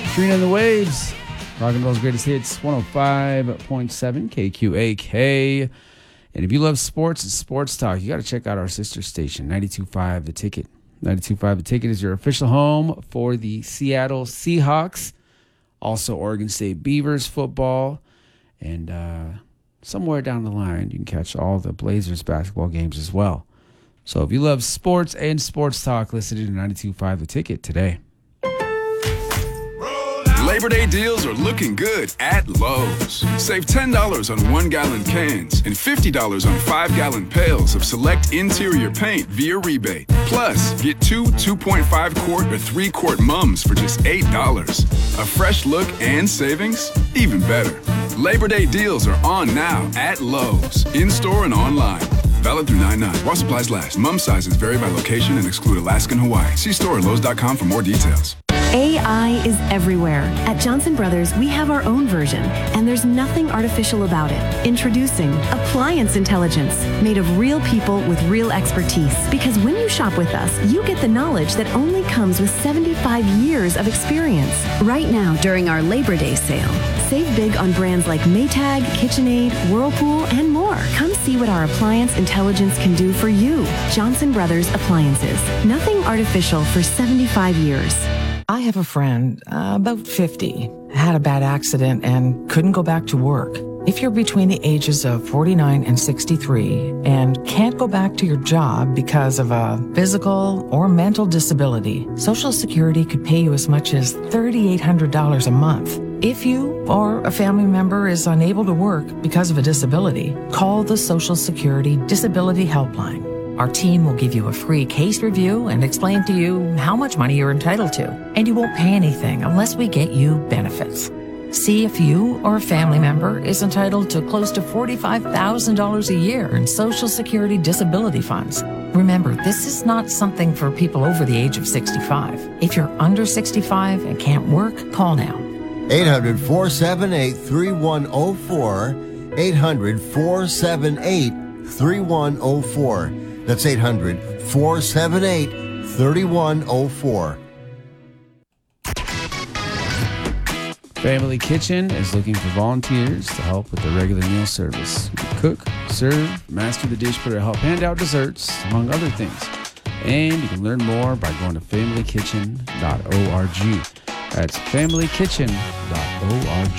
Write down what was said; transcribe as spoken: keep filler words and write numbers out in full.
Trina and the Waves, rock and roll's greatest hits, one oh five point seven K Q A K. And if you love sports and sports talk, you got to check out our sister station, ninety-two point five The Ticket. ninety-two point five The Ticket is your official home for the Seattle Seahawks, also Oregon State Beavers football, and uh, somewhere down the line, you can catch all the Blazers basketball games as well. So if you love sports and sports talk, listen to ninety-two point five The Ticket today. Labor Day deals are looking good at Lowe's. Save ten dollars on one-gallon cans and fifty dollars on five-gallon pails of select interior paint via rebate. Plus, get two two point five quart or three quart mums for just eight dollars. A fresh look and savings? Even better. Labor Day deals are on now at Lowe's, in-store and online. Valid through nine nine. While supplies last. Mum sizes vary by location and exclude Alaska and Hawaii. See store at Lowe's dot com for more details. A I is everywhere. At Johnson Brothers, we have our own version, and there's nothing artificial about it. Introducing Appliance Intelligence, made of real people with real expertise. Because when you shop with us, you get the knowledge that only comes with seventy-five years of experience. Right now, during our Labor Day sale, save big on brands like Maytag, KitchenAid, Whirlpool, and more. Come see what our Appliance Intelligence can do for you. Johnson Brothers Appliances. Nothing artificial for seventy-five years. I have a friend, uh, about fifty, had a bad accident and couldn't go back to work. If you're between the ages of forty-nine and sixty-three and can't go back to your job because of a physical or mental disability, Social Security could pay you as much as three thousand eight hundred dollars a month. If you or a family member is unable to work because of a disability, call the Social Security Disability Helpline. Our team will give you a free case review and explain to you how much money you're entitled to. And you won't pay anything unless we get you benefits. See if you or a family member is entitled to close to forty-five thousand dollars a year in Social Security disability funds. Remember, this is not something for people over the age of sixty-five. If you're under sixty-five and can't work, call now. eight hundred, four seven eight, three one zero four. eight hundred, four seven eight, three one zero four. That's eight hundred, four seven eight, three one zero four. Family Kitchen is looking for volunteers to help with the regular meal service. You can cook, serve, master the dish, put or help hand out desserts, among other things. And you can learn more by going to family kitchen dot org. That's family kitchen dot org.